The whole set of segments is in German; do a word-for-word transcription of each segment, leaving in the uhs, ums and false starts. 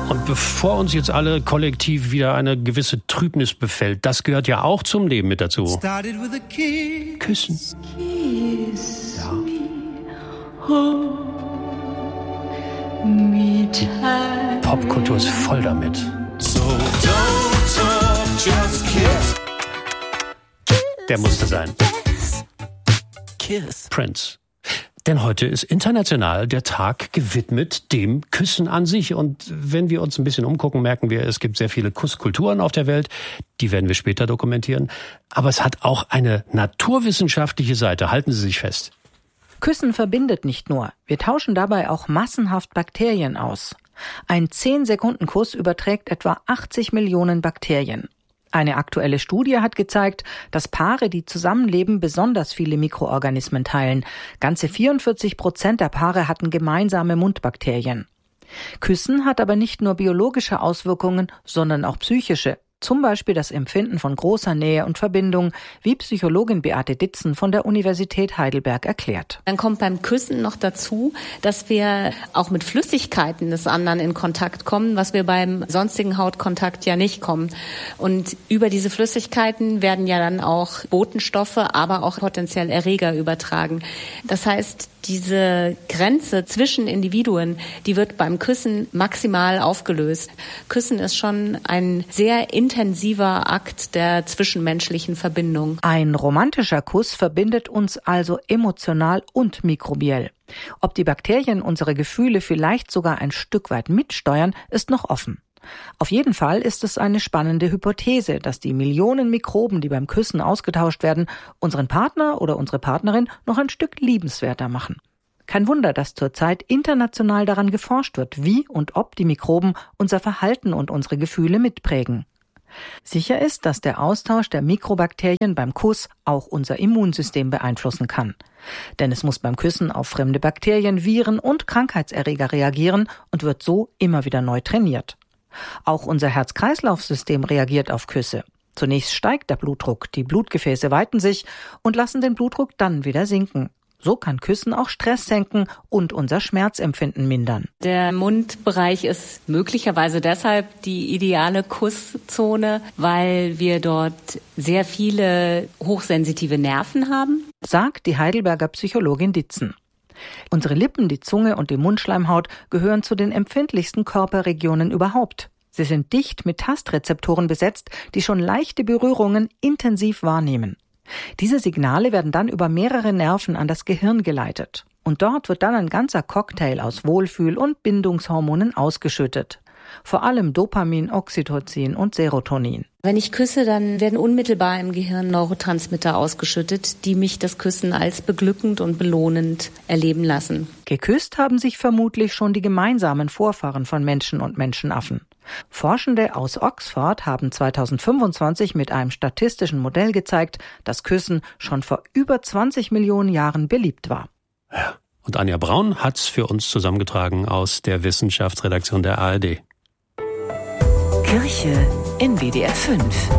Und bevor uns jetzt alle kollektiv wieder eine gewisse Trübnis befällt, das gehört ja auch zum Leben mit dazu. Küssen. Ja. Popkultur ist voll damit. So don't talk, just kiss. Der musste sein. Kiss. Prince. Denn heute ist international der Tag gewidmet dem Küssen an sich. Und wenn wir uns ein bisschen umgucken, merken wir, es gibt sehr viele Kusskulturen auf der Welt. Die werden wir später dokumentieren. Aber es hat auch eine naturwissenschaftliche Seite. Halten Sie sich fest. Küssen verbindet nicht nur. Wir tauschen dabei auch massenhaft Bakterien aus. Ein zehn-Sekunden-Kuss überträgt etwa achtzig Millionen Bakterien. Eine aktuelle Studie hat gezeigt, dass Paare, die zusammenleben, besonders viele Mikroorganismen teilen. Ganze vierundvierzig Prozent der Paare hatten gemeinsame Mundbakterien. Küssen hat aber nicht nur biologische Auswirkungen, sondern auch psychische. Zum Beispiel das Empfinden von großer Nähe und Verbindung, wie Psychologin Beate Ditzen von der Universität Heidelberg erklärt. Dann kommt beim Küssen noch dazu, dass wir auch mit Flüssigkeiten des anderen in Kontakt kommen, was wir beim sonstigen Hautkontakt ja nicht kommen. Und über diese Flüssigkeiten werden ja dann auch Botenstoffe, aber auch potenziell Erreger übertragen. Das heißt, diese Grenze zwischen Individuen, die wird beim Küssen maximal aufgelöst. Küssen ist schon ein sehr intensiver Akt der zwischenmenschlichen Verbindung. Ein romantischer Kuss verbindet uns also emotional und mikrobiell. Ob die Bakterien unsere Gefühle vielleicht sogar ein Stück weit mitsteuern, ist noch offen. Auf jeden Fall ist es eine spannende Hypothese, dass die Millionen Mikroben, die beim Küssen ausgetauscht werden, unseren Partner oder unsere Partnerin noch ein Stück liebenswerter machen. Kein Wunder, dass zurzeit international daran geforscht wird, wie und ob die Mikroben unser Verhalten und unsere Gefühle mitprägen. Sicher ist, dass der Austausch der Mikrobakterien beim Kuss auch unser Immunsystem beeinflussen kann. Denn es muss beim Küssen auf fremde Bakterien, Viren und Krankheitserreger reagieren und wird so immer wieder neu trainiert. Auch unser Herz-Kreislauf-System reagiert auf Küsse. Zunächst steigt der Blutdruck, die Blutgefäße weiten sich und lassen den Blutdruck dann wieder sinken. So kann Küssen auch Stress senken und unser Schmerzempfinden mindern. Der Mundbereich ist möglicherweise deshalb die ideale Kusszone, weil wir dort sehr viele hochsensitive Nerven haben, sagt die Heidelberger Psychologin Ditzen. Unsere Lippen, die Zunge und die Mundschleimhaut gehören zu den empfindlichsten Körperregionen überhaupt. Sie sind dicht mit Tastrezeptoren besetzt, die schon leichte Berührungen intensiv wahrnehmen. Diese Signale werden dann über mehrere Nerven an das Gehirn geleitet. Und dort wird dann ein ganzer Cocktail aus Wohlfühl- und Bindungshormonen ausgeschüttet. Vor allem Dopamin, Oxytocin und Serotonin. Wenn ich küsse, dann werden unmittelbar im Gehirn Neurotransmitter ausgeschüttet, die mich das Küssen als beglückend und belohnend erleben lassen. Geküsst haben sich vermutlich schon die gemeinsamen Vorfahren von Menschen und Menschenaffen. Forschende aus Oxford haben zweitausendfünfundzwanzig mit einem statistischen Modell gezeigt, dass Küssen schon vor über zwanzig Millionen Jahren beliebt war. Ja. Und Anja Braun hat's für uns zusammengetragen aus der Wissenschaftsredaktion der A R D. Kirche in W D R fünf.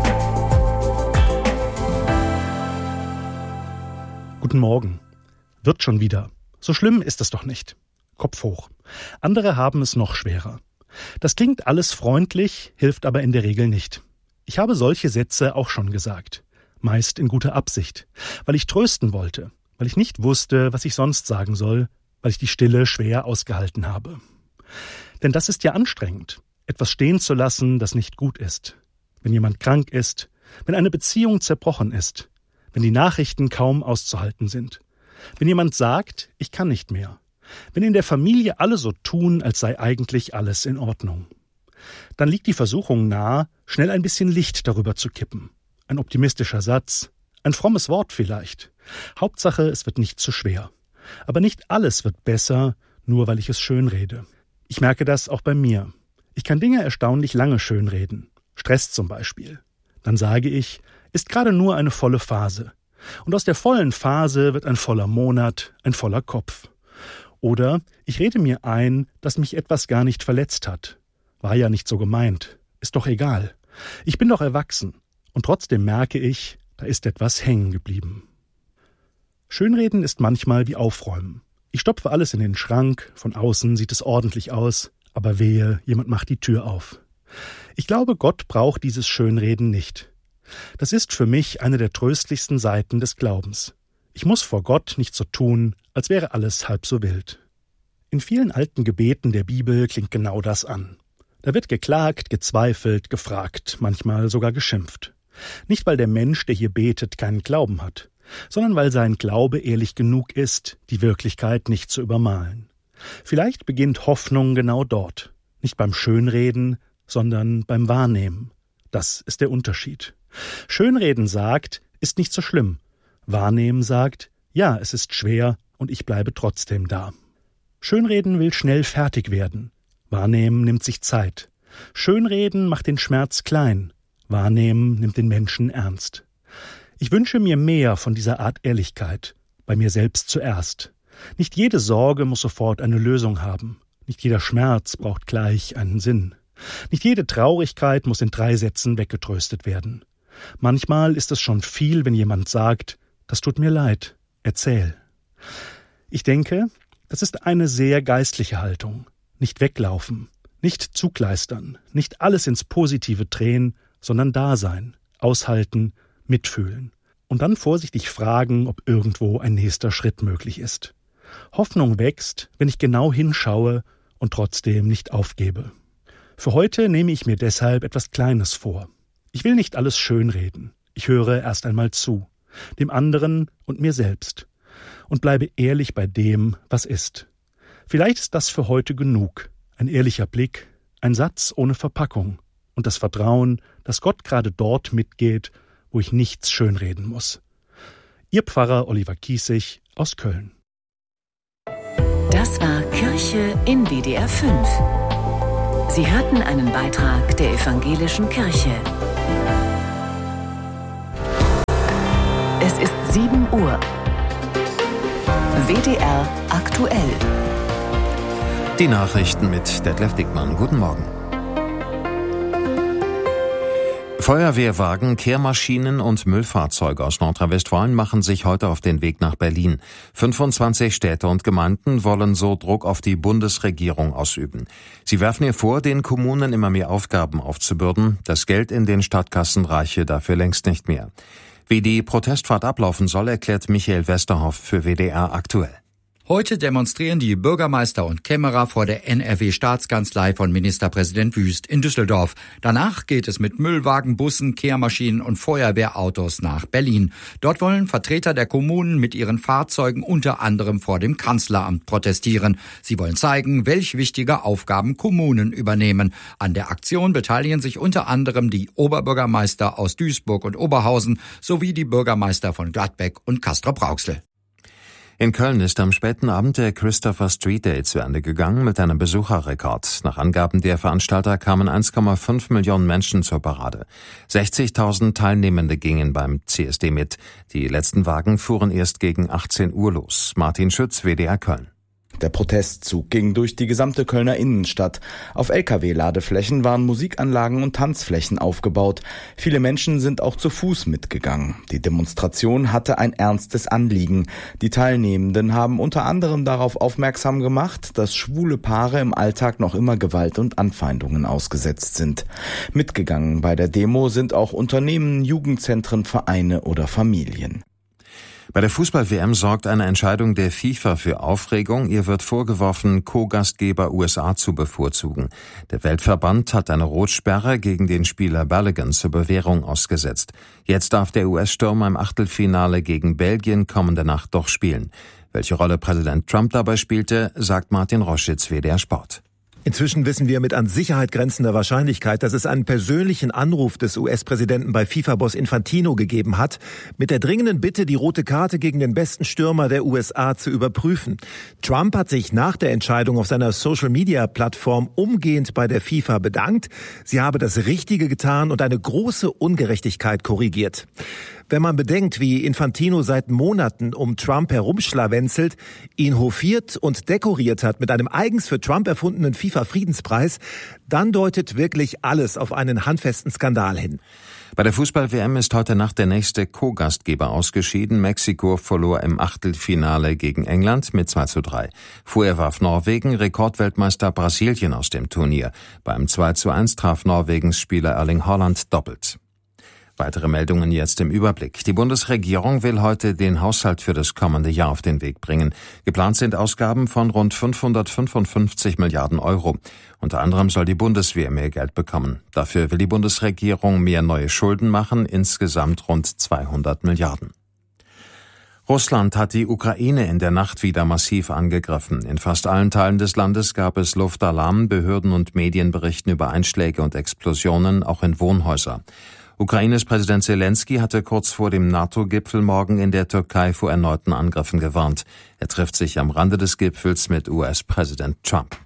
Guten Morgen. Wird schon wieder. So schlimm ist es doch nicht. Kopf hoch. Andere haben es noch schwerer. Das klingt alles freundlich, hilft aber in der Regel nicht. Ich habe solche Sätze auch schon gesagt. Meist in guter Absicht. Weil ich trösten wollte. Weil ich nicht wusste, was ich sonst sagen soll. Weil ich die Stille schwer ausgehalten habe. Denn das ist ja anstrengend. Etwas stehen zu lassen, das nicht gut ist. Wenn jemand krank ist. Wenn eine Beziehung zerbrochen ist. Wenn die Nachrichten kaum auszuhalten sind. Wenn jemand sagt, ich kann nicht mehr. Wenn in der Familie alle so tun, als sei eigentlich alles in Ordnung. Dann liegt die Versuchung nahe, schnell ein bisschen Licht darüber zu kippen. Ein optimistischer Satz, ein frommes Wort vielleicht. Hauptsache, es wird nicht zu schwer. Aber nicht alles wird besser, nur weil ich es schönrede. Ich merke das auch bei mir. Ich kann Dinge erstaunlich lange schönreden. Stress zum Beispiel. Dann sage ich, ist gerade nur eine volle Phase. Und aus der vollen Phase wird ein voller Monat, ein voller Kopf. Oder ich rede mir ein, dass mich etwas gar nicht verletzt hat. War ja nicht so gemeint. Ist doch egal. Ich bin doch erwachsen. Und trotzdem merke ich, da ist etwas hängen geblieben. Schönreden ist manchmal wie Aufräumen. Ich stopfe alles in den Schrank, von außen sieht es ordentlich aus, Aber wehe, jemand macht die Tür auf. Ich glaube, Gott braucht dieses Schönreden nicht. Das ist für mich eine der tröstlichsten Seiten des Glaubens. Ich muss vor Gott nicht so tun, als wäre alles halb so wild. In vielen alten Gebeten der Bibel klingt genau das an. Da wird geklagt, gezweifelt, gefragt, manchmal sogar geschimpft. Nicht, weil der Mensch, der hier betet, keinen Glauben hat, sondern weil sein Glaube ehrlich genug ist, die Wirklichkeit nicht zu übermalen. Vielleicht beginnt Hoffnung genau dort, nicht beim Schönreden, sondern beim Wahrnehmen. Das ist der Unterschied. Schönreden sagt, ist nicht so schlimm. Wahrnehmen sagt, ja, es ist schwer und ich bleibe trotzdem da. Schönreden will schnell fertig werden. Wahrnehmen nimmt sich Zeit. Schönreden macht den Schmerz klein. Wahrnehmen nimmt den Menschen ernst. Ich wünsche mir mehr von dieser Art Ehrlichkeit, bei mir selbst zuerst. Nicht jede Sorge muss sofort eine Lösung haben. Nicht jeder Schmerz braucht gleich einen Sinn. Nicht jede Traurigkeit muss in drei Sätzen weggetröstet werden. Manchmal ist es schon viel, wenn jemand sagt, das tut mir leid, erzähl. Ich denke, das ist eine sehr geistliche Haltung. Nicht weglaufen, nicht zugleistern, nicht alles ins Positive drehen, sondern da sein, aushalten, mitfühlen. Und dann vorsichtig fragen, ob irgendwo ein nächster Schritt möglich ist. Hoffnung wächst, wenn ich genau hinschaue und trotzdem nicht aufgebe. Für heute nehme ich mir deshalb etwas Kleines vor. Ich will nicht alles schönreden. Ich höre erst einmal zu, dem anderen und mir selbst, und bleibe ehrlich bei dem, was ist. Vielleicht ist das für heute genug. Ein ehrlicher Blick, ein Satz ohne Verpackung und das Vertrauen, dass Gott gerade dort mitgeht, wo ich nichts schönreden muss. Ihr Pfarrer Oliver Kiesig aus Köln. Das war Kirche in W D R fünf. Sie hörten einen Beitrag der Evangelischen Kirche. Es ist sieben Uhr. W D R aktuell. Die Nachrichten mit Detlef Dickmann. Guten Morgen. Feuerwehrwagen, Kehrmaschinen und Müllfahrzeuge aus Nordrhein-Westfalen machen sich heute auf den Weg nach Berlin. fünfundzwanzig Städte und Gemeinden wollen so Druck auf die Bundesregierung ausüben. Sie werfen ihr vor, den Kommunen immer mehr Aufgaben aufzubürden. Das Geld in den Stadtkassen reiche dafür längst nicht mehr. Wie die Protestfahrt ablaufen soll, erklärt Michael Westerhoff für W D R aktuell. Heute demonstrieren die Bürgermeister und Kämmerer vor der N R W-Staatskanzlei von Ministerpräsident Wüst in Düsseldorf. Danach geht es mit Müllwagen, Bussen, Kehrmaschinen und Feuerwehrautos nach Berlin. Dort wollen Vertreter der Kommunen mit ihren Fahrzeugen unter anderem vor dem Kanzleramt protestieren. Sie wollen zeigen, welch wichtige Aufgaben Kommunen übernehmen. An der Aktion beteiligen sich unter anderem die Oberbürgermeister aus Duisburg und Oberhausen sowie die Bürgermeister von Gladbeck und Castrop-Rauxel. In Köln ist am späten Abend der Christopher Street Day zu Ende gegangen mit einem Besucherrekord. Nach Angaben der Veranstalter kamen eins Komma fünf Millionen Menschen zur Parade. sechzigtausend Teilnehmende gingen beim C S D mit. Die letzten Wagen fuhren erst gegen achtzehn Uhr los. Martin Schütz, W D R Köln. Der Protestzug ging durch die gesamte Kölner Innenstadt. Auf L K W-Ladeflächen waren Musikanlagen und Tanzflächen aufgebaut. Viele Menschen sind auch zu Fuß mitgegangen. Die Demonstration hatte ein ernstes Anliegen. Die Teilnehmenden haben unter anderem darauf aufmerksam gemacht, dass schwule Paare im Alltag noch immer Gewalt und Anfeindungen ausgesetzt sind. Mitgegangen bei der Demo sind auch Unternehmen, Jugendzentren, Vereine oder Familien. Bei der Fußball-W M sorgt eine Entscheidung der FIFA für Aufregung. Ihr wird vorgeworfen, Co-Gastgeber U S A zu bevorzugen. Der Weltverband hat eine Rotsperre gegen den Spieler Balogun zur Bewährung ausgesetzt. Jetzt darf der U S-Stürmer im Achtelfinale gegen Belgien kommende Nacht doch spielen. Welche Rolle Präsident Trump dabei spielte, sagt Martin Roschitz, W D R Sport. Inzwischen wissen wir mit an Sicherheit grenzender Wahrscheinlichkeit, dass es einen persönlichen Anruf des U S-Präsidenten bei FIFA-Boss Infantino gegeben hat, mit der dringenden Bitte, die rote Karte gegen den besten Stürmer der U S A zu überprüfen. Trump hat sich nach der Entscheidung auf seiner Social-Media-Plattform umgehend bei der FIFA bedankt. Sie habe das Richtige getan und eine große Ungerechtigkeit korrigiert. Wenn man bedenkt, wie Infantino seit Monaten um Trump herumschlawenzelt, ihn hofiert und dekoriert hat mit einem eigens für Trump erfundenen FIFA-Friedenspreis, dann deutet wirklich alles auf einen handfesten Skandal hin. Bei der Fußball-W M ist heute Nacht der nächste Co-Gastgeber ausgeschieden. Mexiko verlor im Achtelfinale gegen England mit zwei zu drei. Vorher warf Norwegen Rekordweltmeister Brasilien aus dem Turnier. Beim zwei zu eins traf Norwegens Spieler Erling Haaland doppelt. Weitere Meldungen jetzt im Überblick. Die Bundesregierung will heute den Haushalt für das kommende Jahr auf den Weg bringen. Geplant sind Ausgaben von rund fünfhundertfünfundfünfzig Milliarden Euro. Unter anderem soll die Bundeswehr mehr Geld bekommen. Dafür will die Bundesregierung mehr neue Schulden machen, insgesamt rund zweihundert Milliarden. Russland hat die Ukraine in der Nacht wieder massiv angegriffen. In fast allen Teilen des Landes gab es Luftalarm. Behörden und Medien berichten über Einschläge und Explosionen, auch in Wohnhäusern. Ukraines Präsident Zelensky hatte kurz vor dem NATO-Gipfel morgen in der Türkei vor erneuten Angriffen gewarnt. Er trifft sich am Rande des Gipfels mit U S-Präsident Trump.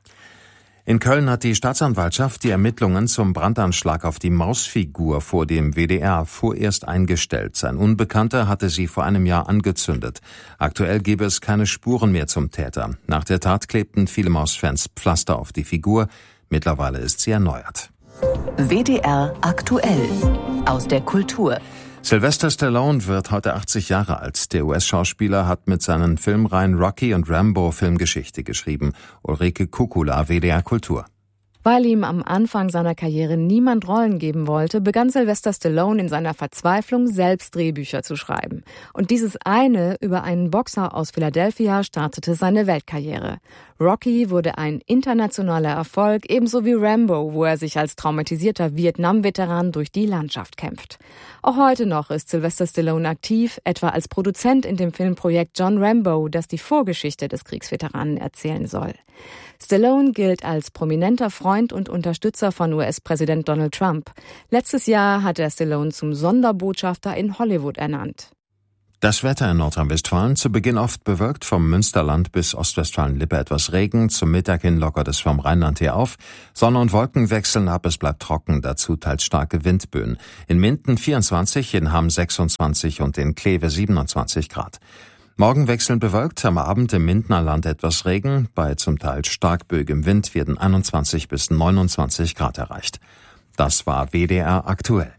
In Köln hat die Staatsanwaltschaft die Ermittlungen zum Brandanschlag auf die Mausfigur vor dem W D R vorerst eingestellt. Ein Unbekannter hatte sie vor einem Jahr angezündet. Aktuell gebe es keine Spuren mehr zum Täter. Nach der Tat klebten viele Mausfans Pflaster auf die Figur. Mittlerweile ist sie erneuert. W D R aktuell aus der Kultur. Sylvester Stallone wird heute achtzig Jahre alt. Der U S-Schauspieler hat mit seinen Filmreihen Rocky und Rambo Filmgeschichte geschrieben. Ulrike Kukula, W D R Kultur. Weil ihm am Anfang seiner Karriere niemand Rollen geben wollte, begann Sylvester Stallone in seiner Verzweiflung selbst Drehbücher zu schreiben. Und dieses eine über einen Boxer aus Philadelphia startete seine Weltkarriere. Rocky wurde ein internationaler Erfolg, ebenso wie Rambo, wo er sich als traumatisierter Vietnam-Veteran durch die Landschaft kämpft. Auch heute noch ist Sylvester Stallone aktiv, etwa als Produzent in dem Filmprojekt John Rambo, das die Vorgeschichte des Kriegsveteranen erzählen soll. Stallone gilt als prominenter Freund und Unterstützer von U S-Präsident Donald Trump. Letztes Jahr hat er Stallone zum Sonderbotschafter in Hollywood ernannt. Das Wetter in Nordrhein-Westfalen zu Beginn oft bewölkt, vom Münsterland bis Ostwestfalen-Lippe etwas Regen, zum Mittag hin lockert es vom Rheinland her auf. Sonne und Wolken wechseln ab, es bleibt trocken, dazu teils starke Windböen. In Minden vierundzwanzig, in Hamm sechsundzwanzig und in Kleve siebenundzwanzig Grad. Morgen wechselnd bewölkt, am Abend im Mindener Land etwas Regen, bei zum Teil starkböigem Wind werden einundzwanzig bis neunundzwanzig Grad erreicht. Das war W D R aktuell.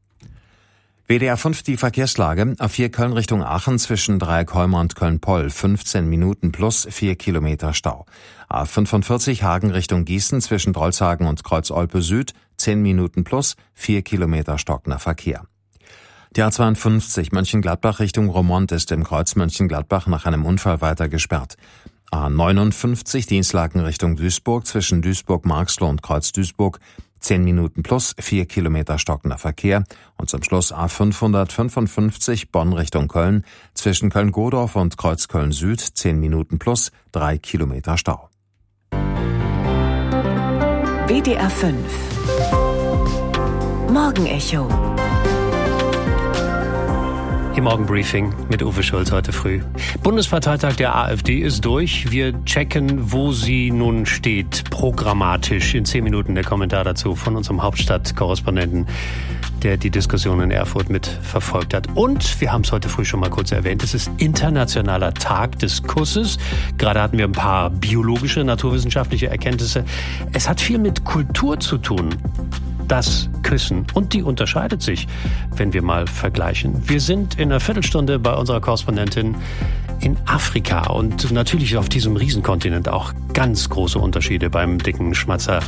W D R fünf die Verkehrslage. A vier Köln Richtung Aachen zwischen Dreieckholme und Köln-Poll. fünfzehn Minuten plus vier Kilometer Stau. A fünfundvierzig Hagen Richtung Gießen zwischen Drolshagen und Kreuz-Olpe Süd. zehn Minuten plus vier Kilometer stockender Verkehr. Die A zweiundfünfzig Mönchengladbach Richtung Romont ist im Kreuz Mönchengladbach nach einem Unfall weiter gesperrt. A neunundfünfzig Dienstlaken Richtung Duisburg zwischen Duisburg-Marxloh und Kreuz Duisburg. zehn Minuten plus vier Kilometer stockender Verkehr. Und zum Schluss A fünfhundertfünfundfünfzig Bonn Richtung Köln zwischen Köln-Godorf und Kreuz Köln Süd. zehn Minuten plus drei Kilometer Stau. W D R fünf Morgenecho. Im Morgenbriefing mit Uwe Schulz heute früh. Bundesparteitag der AfD ist durch. Wir checken, wo sie nun steht, programmatisch. In zehn Minuten der Kommentar dazu von unserem Hauptstadtkorrespondenten, der die Diskussion in Erfurt mit verfolgt hat. Und wir haben es heute früh schon mal kurz erwähnt, es ist Internationaler Tag des Kusses. Gerade hatten wir ein paar biologische, naturwissenschaftliche Erkenntnisse. Es hat viel mit Kultur zu tun. Das Küssen. Und die unterscheidet sich, wenn wir mal vergleichen. Wir sind in einer Viertelstunde bei unserer Korrespondentin in Afrika und natürlich auf diesem Riesenkontinent auch ganz große Unterschiede beim dicken Schmatzer.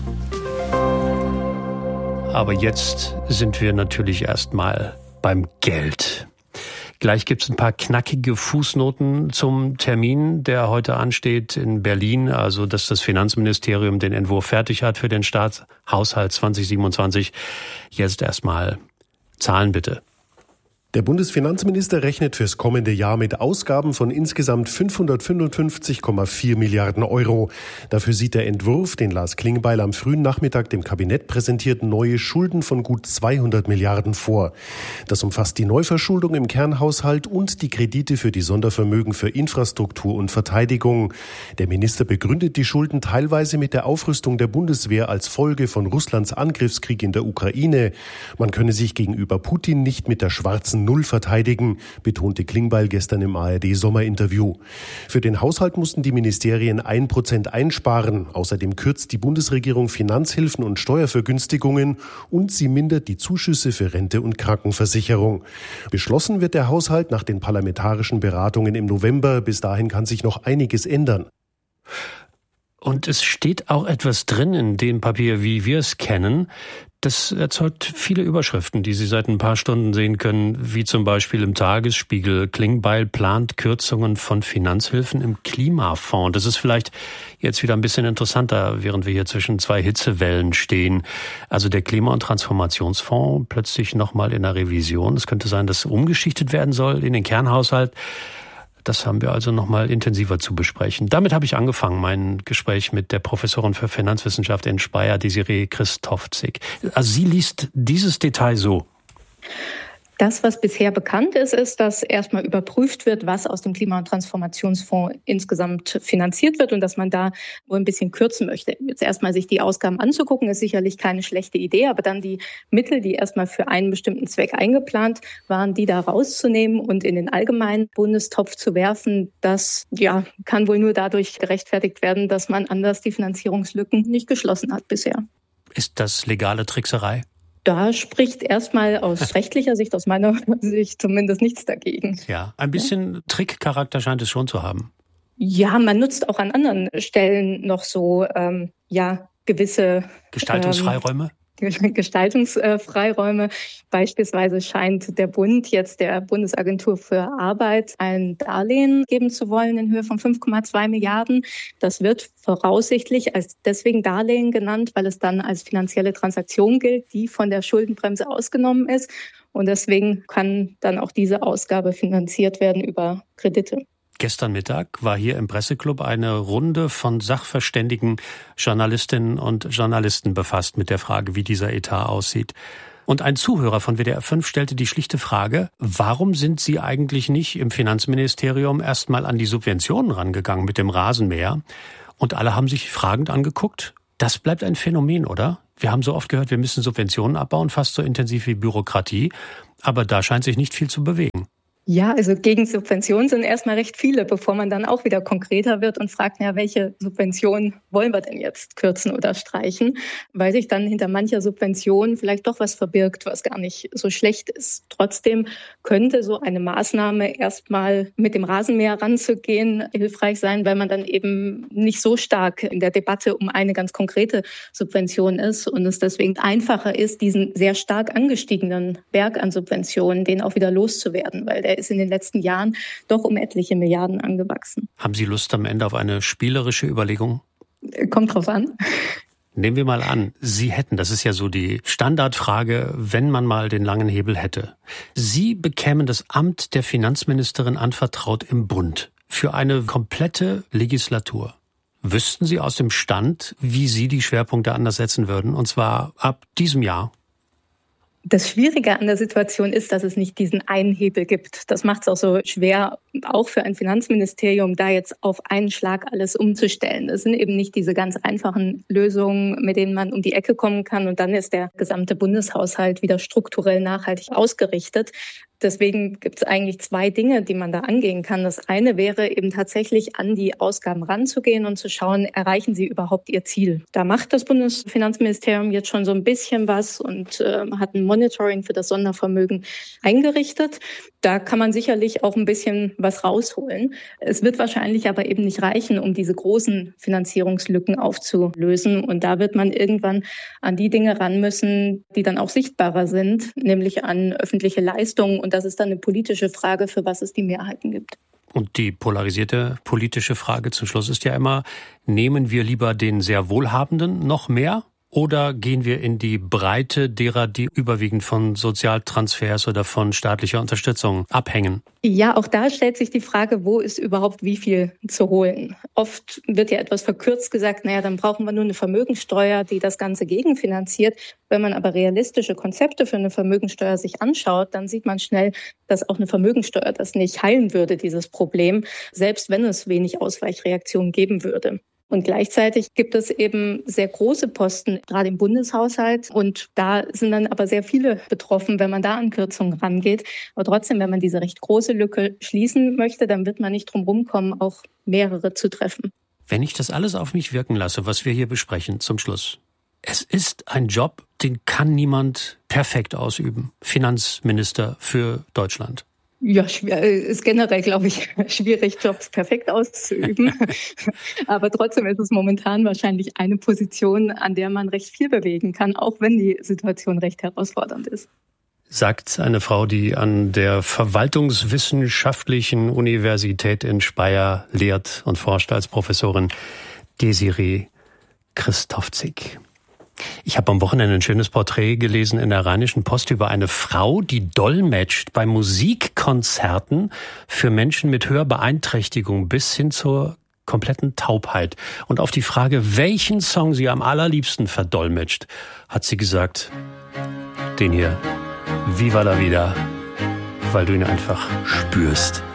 Aber jetzt sind wir natürlich erstmal beim Geld. Gleich gibt's ein paar knackige Fußnoten zum Termin, der heute ansteht in Berlin. Also, dass das Finanzministerium den Entwurf fertig hat für den Staatshaushalt zwanzig siebenundzwanzig. Jetzt erstmal Zahlen bitte. Der Bundesfinanzminister rechnet fürs kommende Jahr mit Ausgaben von insgesamt fünfhundertfünfundfünfzig Komma vier Milliarden Euro. Dafür sieht der Entwurf, den Lars Klingbeil am frühen Nachmittag dem Kabinett präsentiert, neue Schulden von gut zweihundert Milliarden vor. Das umfasst die Neuverschuldung im Kernhaushalt und die Kredite für die Sondervermögen für Infrastruktur und Verteidigung. Der Minister begründet die Schulden teilweise mit der Aufrüstung der Bundeswehr als Folge von Russlands Angriffskrieg in der Ukraine. Man könne sich gegenüber Putin nicht mit der schwarzen Chancen null verteidigen, betonte Klingbeil gestern im A R D-Sommerinterview. Für den Haushalt mussten die Ministerien ein Prozent einsparen. Außerdem kürzt die Bundesregierung Finanzhilfen und Steuervergünstigungen und sie mindert die Zuschüsse für Rente und Krankenversicherung. Beschlossen wird der Haushalt nach den parlamentarischen Beratungen im November. Bis dahin kann sich noch einiges ändern. Und es steht auch etwas drin in dem Papier, wie wir es kennen. Das erzeugt viele Überschriften, die Sie seit ein paar Stunden sehen können, wie zum Beispiel im Tagesspiegel. Klingbeil plant Kürzungen von Finanzhilfen im Klimafonds. Das ist vielleicht jetzt wieder ein bisschen interessanter, während wir hier zwischen zwei Hitzewellen stehen. Also der Klima- und Transformationsfonds plötzlich nochmal in der Revision. Es könnte sein, dass umgeschichtet werden soll in den Kernhaushalt. Das haben wir also nochmal intensiver zu besprechen. Damit habe ich angefangen, mein Gespräch mit der Professorin für Finanzwissenschaft in Speyer, Desiree Christofzig. Also sie liest dieses Detail so. Das, was bisher bekannt ist, ist, dass erstmal überprüft wird, was aus dem Klima- und Transformationsfonds insgesamt finanziert wird und dass man da wohl ein bisschen kürzen möchte. Jetzt erstmal sich die Ausgaben anzugucken, ist sicherlich keine schlechte Idee, aber dann die Mittel, die erstmal für einen bestimmten Zweck eingeplant waren, die da rauszunehmen und in den allgemeinen Bundestopf zu werfen, das ja, kann wohl nur dadurch gerechtfertigt werden, dass man anders die Finanzierungslücken nicht geschlossen hat bisher. Ist das legale Trickserei? Da spricht erstmal aus rechtlicher Sicht, aus meiner Sicht zumindest nichts dagegen. Ja, ein bisschen ja. Trickcharakter scheint es schon zu haben. Ja, man nutzt auch an anderen Stellen noch so ähm, ja gewisse Gestaltungsfreiräume. Ähm, Gestaltungsfreiräume. Beispielsweise scheint der Bund jetzt der Bundesagentur für Arbeit ein Darlehen geben zu wollen in Höhe von fünf Komma zwei Milliarden. Das wird voraussichtlich als deswegen Darlehen genannt, weil es dann als finanzielle Transaktion gilt, die von der Schuldenbremse ausgenommen ist. Und deswegen kann dann auch diese Ausgabe finanziert werden über Kredite. Gestern Mittag war hier im Presseclub eine Runde von Sachverständigen, Journalistinnen und Journalisten befasst mit der Frage, wie dieser Etat aussieht. Und ein Zuhörer von W D R fünf stellte die schlichte Frage, warum sind Sie eigentlich nicht im Finanzministerium erstmal an die Subventionen rangegangen mit dem Rasenmäher? Und alle haben sich fragend angeguckt. Das bleibt ein Phänomen, oder? Wir haben so oft gehört, wir müssen Subventionen abbauen, fast so intensiv wie Bürokratie. Aber da scheint sich nicht viel zu bewegen. Ja, also gegen Subventionen sind erstmal recht viele, bevor man dann auch wieder konkreter wird und fragt, ja, welche Subventionen wollen wir denn jetzt kürzen oder streichen? Weil sich dann hinter mancher Subvention vielleicht doch was verbirgt, was gar nicht so schlecht ist. Trotzdem könnte so eine Maßnahme erstmal mit dem Rasenmäher ranzugehen hilfreich sein, weil man dann eben nicht so stark in der Debatte um eine ganz konkrete Subvention ist und es deswegen einfacher ist, diesen sehr stark angestiegenen Berg an Subventionen, den auch wieder loszuwerden, weil der ist in den letzten Jahren doch um etliche Milliarden angewachsen. Haben Sie Lust am Ende auf eine spielerische Überlegung? Kommt drauf an. Nehmen wir mal an, Sie hätten, das ist ja so die Standardfrage, wenn man mal den langen Hebel hätte. Sie bekämen das Amt der Finanzministerin anvertraut im Bund für eine komplette Legislatur. Wüssten Sie aus dem Stand, wie Sie die Schwerpunkte anders setzen würden, und zwar ab diesem Jahr? Das Schwierige an der Situation ist, dass es nicht diesen einen Hebel gibt. Das macht es auch so schwer, auch für ein Finanzministerium, da jetzt auf einen Schlag alles umzustellen. Es sind eben nicht diese ganz einfachen Lösungen, mit denen man um die Ecke kommen kann und dann ist der gesamte Bundeshaushalt wieder strukturell nachhaltig ausgerichtet. Deswegen gibt es eigentlich zwei Dinge, die man da angehen kann. Das eine wäre eben tatsächlich an die Ausgaben ranzugehen und zu schauen, erreichen sie überhaupt ihr Ziel. Da macht das Bundesfinanzministerium jetzt schon so ein bisschen was und äh, hat ein Monitoring für das Sondervermögen eingerichtet. Da kann man sicherlich auch ein bisschen was rausholen. Es wird wahrscheinlich aber eben nicht reichen, um diese großen Finanzierungslücken aufzulösen. Und da wird man irgendwann an die Dinge ran müssen, die dann auch sichtbarer sind, nämlich an öffentliche Leistungen. Und das ist dann eine politische Frage, für was es die Mehrheiten gibt. Und die polarisierte politische Frage zum Schluss ist ja immer, nehmen wir lieber den sehr Wohlhabenden noch mehr? Oder gehen wir in die Breite derer, die überwiegend von Sozialtransfers oder von staatlicher Unterstützung abhängen? Ja, auch da stellt sich die Frage, wo ist überhaupt wie viel zu holen? Oft wird ja etwas verkürzt gesagt, naja, dann brauchen wir nur eine Vermögensteuer, die das Ganze gegenfinanziert. Wenn man aber realistische Konzepte für eine Vermögensteuer sich anschaut, dann sieht man schnell, dass auch eine Vermögensteuer das nicht heilen würde, dieses Problem, selbst wenn es wenig Ausweichreaktionen geben würde. Und gleichzeitig gibt es eben sehr große Posten, gerade im Bundeshaushalt. Und da sind dann aber sehr viele betroffen, wenn man da an Kürzungen rangeht. Aber trotzdem, wenn man diese recht große Lücke schließen möchte, dann wird man nicht drum rumkommen, auch mehrere zu treffen. Wenn ich das alles auf mich wirken lasse, was wir hier besprechen, zum Schluss. Es ist ein Job, den kann niemand perfekt ausüben. Finanzminister für Deutschland. Ja, ist generell, glaube ich, schwierig, Jobs perfekt auszuüben. Aber trotzdem ist es momentan wahrscheinlich eine Position, an der man recht viel bewegen kann, auch wenn die Situation recht herausfordernd ist. Sagt eine Frau, die an der Verwaltungswissenschaftlichen Universität in Speyer lehrt und forscht als Professorin, Desiree Christofzig. Ich habe am Wochenende ein schönes Porträt gelesen in der Rheinischen Post über eine Frau, die dolmetscht bei Musikkonzerten für Menschen mit Hörbeeinträchtigung bis hin zur kompletten Taubheit. Und auf die Frage, welchen Song sie am allerliebsten verdolmetscht, hat sie gesagt, den hier, Viva la Vida, weil du ihn einfach spürst.